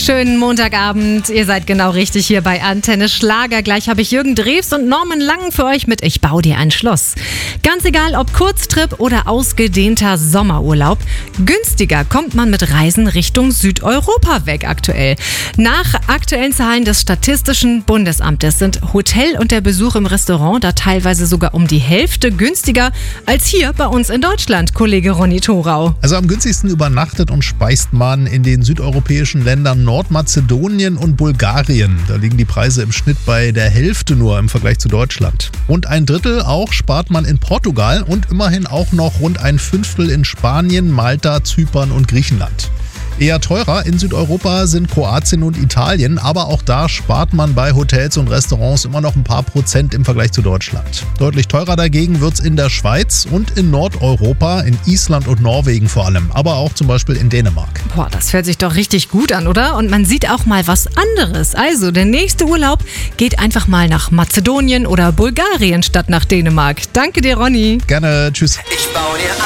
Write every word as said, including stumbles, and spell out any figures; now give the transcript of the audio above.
Schönen Montagabend. Ihr seid genau richtig hier bei Antenne Schlager. Gleich habe ich Jürgen Drews und Norman Langen für euch mit Ich bau dir ein Schloss. Ganz egal, ob Kurztrip oder ausgedehnter Sommerurlaub, günstiger kommt man mit Reisen Richtung Südeuropa weg aktuell. Nach aktuellen Zahlen des Statistischen Bundesamtes sind Hotel und der Besuch im Restaurant da teilweise sogar um die Hälfte günstiger als hier bei uns in Deutschland, Kollege Ronny Thorau. Also am günstigsten übernachtet und speist man in den südeuropäischen Ländern Nordmazedonien und Bulgarien. Da liegen die Preise im Schnitt bei der Hälfte nur im Vergleich zu Deutschland. Rund ein Drittel auch spart man in Portugal und immerhin auch noch rund ein Fünftel in Spanien, Malta, Zypern und Griechenland. Eher teurer in Südeuropa sind Kroatien und Italien, aber auch da spart man bei Hotels und Restaurants immer noch ein paar Prozent im Vergleich zu Deutschland. Deutlich teurer dagegen wird's in der Schweiz und in Nordeuropa, in Island und Norwegen vor allem, aber auch zum Beispiel in Dänemark. Boah, das hört sich doch richtig gut an, oder? Und man sieht auch mal was anderes. Also, der nächste Urlaub geht einfach mal nach Mazedonien oder Bulgarien statt nach Dänemark. Danke dir, Ronny. Gerne, tschüss. Ich bau dir